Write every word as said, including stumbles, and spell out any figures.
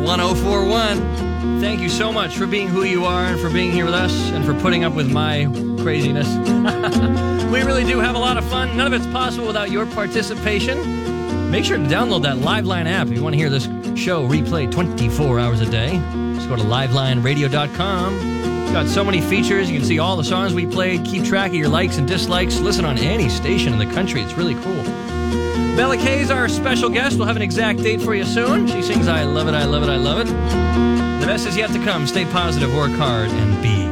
one oh four point one. Thank you so much for being who you are and for being here with us and for putting up with my craziness. We really do have a lot of fun. None of it's possible without your participation. Make sure to download that Liveline app if you want to hear this show replayed twenty-four hours a day. Just go to liveline radio dot com. It's got so many features. You can see all the songs we played, keep track of your likes and dislikes, listen on any station in the country. It's really cool. Bella Kay is our special guest. We'll have an exact date for you soon. She sings I Love It, I Love It, I Love It. The best is yet to come. Stay positive, work hard, and be